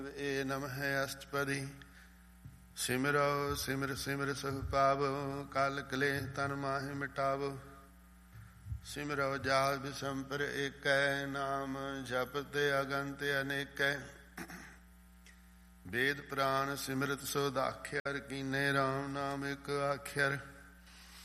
ਏ ਨਮਹਿ ਅਸ਼ਟਪਦੀ ਸਿਮਰੋ ਸਿਮਰ ਸਿਮਰ ਸੁਖ ਪਾਵੋ। ਕਲ ਕਲੇਸ਼ ਤਨ ਮਾਹਿ ਮਿਟਾਵੋ। ਸਿਮਰੋ ਜਾਲ ਬਿਸੰਪਰ ਏਕੈ। ਨਾਮ ਜਪਤ ਅਗੰਤ ਅਨੇਕੈ। ਵੇਦ ਪ੍ਰਾਨ ਸਿਮਰਤ ਸੋ ਦਾਖਿਅਰ। ਕੀਨੇ ਰਾਮ ਨਾਮ ਇੱਕ ਆਖਿਅਰ।